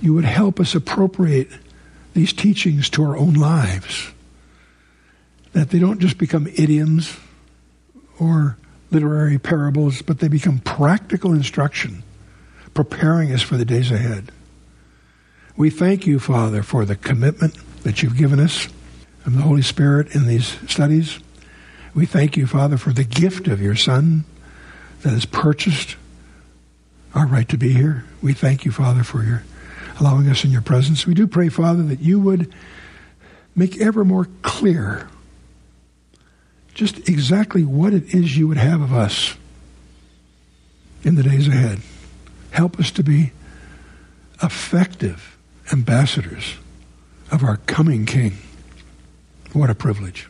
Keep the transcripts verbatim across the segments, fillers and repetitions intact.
you would help us appropriate these teachings to our own lives, that they don't just become idioms or literary parables, but they become practical instruction, preparing us for the days ahead. We thank you, Father, for the commitment that you've given us of the Holy Spirit in these studies. We thank you, Father, for the gift of your Son that has purchased our right to be here. We thank you, Father, for your allowing us in your presence. We do pray, Father, that you would make ever more clear just exactly what it is you would have of us in the days ahead. Help us to be effective ambassadors of our coming King. What a privilege.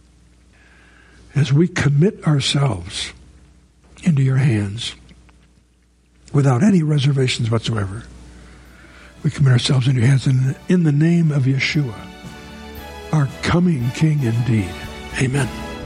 As we commit ourselves into your hands without any reservations whatsoever, we commit ourselves into your hands in, in the name of Yeshua, our coming King indeed. Amen.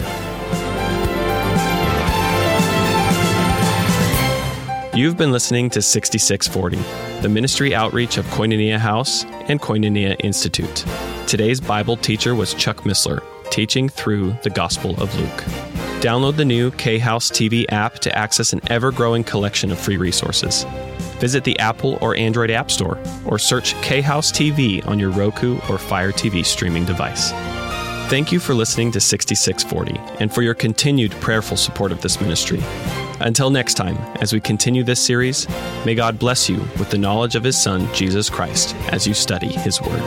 You've been listening to sixty-six forty, the ministry outreach of Koinonia House and Koinonia Institute. Today's Bible teacher was Chuck Missler, teaching through the Gospel of Luke. Download the new K-House T V app to access an ever-growing collection of free resources. Visit the Apple or Android App Store, or search K-House T V on your Roku or Fire T V streaming device. Thank you for listening to sixty-six forty and for your continued prayerful support of this ministry. Until next time, as we continue this series, may God bless you with the knowledge of His Son, Jesus Christ, as you study His Word.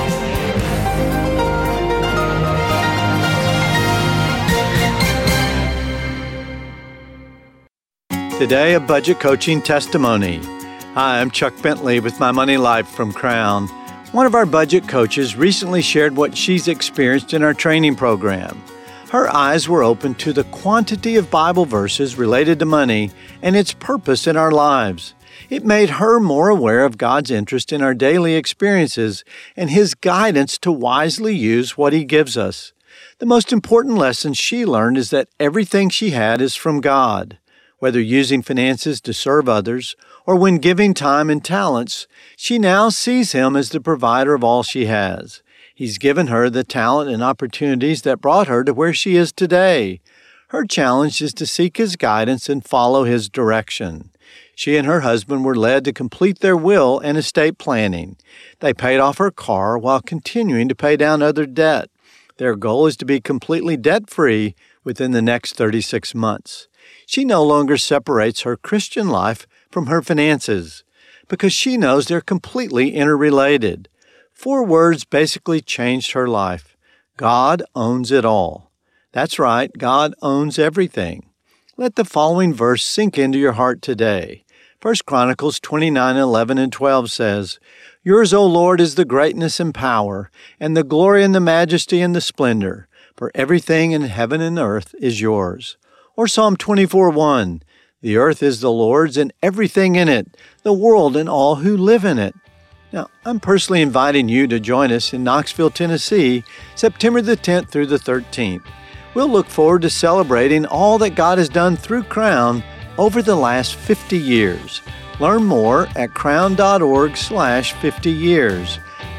Today, a budget coaching testimony. Hi, I'm Chuck Bentley with My Money Life from Crown. One of our budget coaches recently shared what she's experienced in our training program. Her eyes were opened to the quantity of Bible verses related to money and its purpose in our lives. It made her more aware of God's interest in our daily experiences and His guidance to wisely use what He gives us. The most important lesson she learned is that everything she had is from God. Whether using finances to serve others or when giving time and talents, she now sees Him as the provider of all she has. He's given her the talent and opportunities that brought her to where she is today. Her challenge is to seek His guidance and follow His direction. She and her husband were led to complete their will and estate planning. They paid off her car while continuing to pay down other debt. Their goal is to be completely debt-free within the next thirty-six months. She no longer separates her Christian life from her finances because she knows they're completely interrelated. Four words basically changed her life. God owns it all. That's right, God owns everything. Let the following verse sink into your heart today. First Chronicles twenty-nine, eleven and twelve says, "Yours, O Lord, is the greatness and power, and the glory and the majesty and the splendor, for everything in heaven and earth is yours." Or Psalm twenty-four, one, "The earth is the Lord's and everything in it, the world and all who live in it." Now, I'm personally inviting you to join us in Knoxville, Tennessee, September the tenth through the thirteenth. We'll look forward to celebrating all that God has done through Crown over the last fifty years. Learn more at crown.org slash 50 years.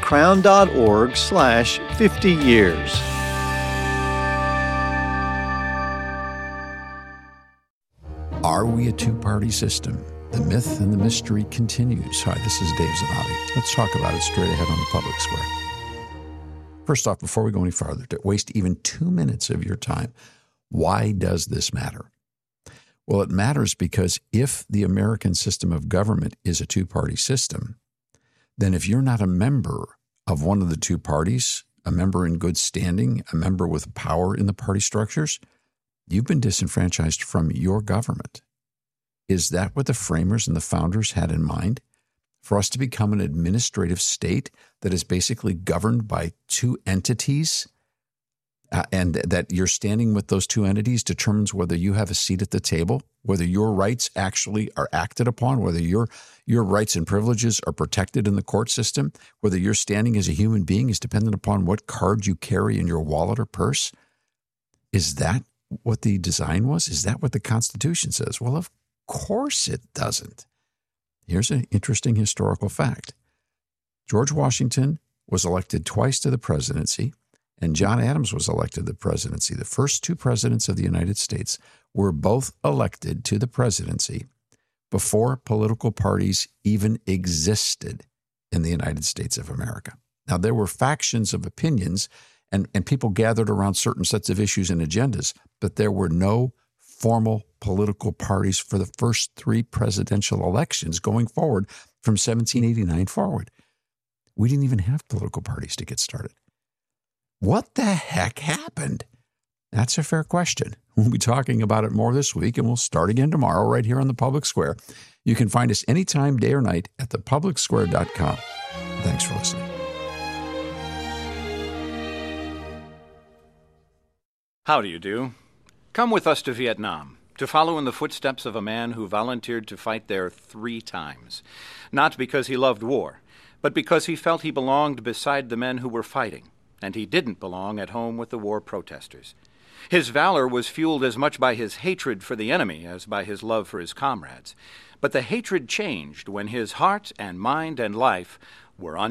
crown.org slash 50 years. Are we a two-party system? The myth and the mystery continues. Hi, this is Dave Zanotti. Let's talk about it straight ahead on the public square. First off, before we go any farther, to waste even two minutes of your time, why does this matter? Well, it matters because if the American system of government is a two-party system, then if you're not a member of one of the two parties, a member in good standing, a member with power in the party structures, you've been disenfranchised from your government. Is that what the framers and the founders had in mind? For us to become an administrative state that is basically governed by two entities, uh, and that you're standing with those two entities determines whether you have a seat at the table, whether your rights actually are acted upon, whether your your rights and privileges are protected in the court system, whether your standing as a human being is dependent upon what card you carry in your wallet or purse. Is that what the design was? Is that what the Constitution says? Well, of course it doesn't. Here's an interesting historical fact. George Washington was elected twice to the presidency, and John Adams was elected to the presidency. The first two presidents of the United States were both elected to the presidency before political parties even existed in the United States of America. Now, there were factions of opinions, and, and people gathered around certain sets of issues and agendas, but there were no formal political parties for the first three presidential elections going forward from seventeen eighty-nine forward. We didn't even have political parties to get started. What the heck happened? That's a fair question. We'll be talking about it more this week, and we'll start again tomorrow right here on the Public Square. You can find us anytime, day or night, at the public square dot com. Thanks for listening. How do you do? Come with us to Vietnam to follow in the footsteps of a man who volunteered to fight there three times. Not because he loved war, but because he felt he belonged beside the men who were fighting, and he didn't belong at home with the war protesters. His valor was fueled as much by his hatred for the enemy as by his love for his comrades. But the hatred changed when his heart and mind and life were on